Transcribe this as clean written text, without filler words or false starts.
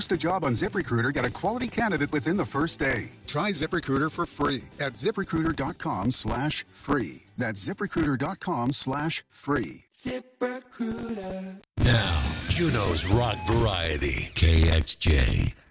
Post a job on ZipRecruiter, get a quality candidate within the first day. Try ZipRecruiter for free at ZipRecruiter.com/free. That's ZipRecruiter.com/free. ZipRecruiter. Now, Juneau's Rock Variety, KXJ.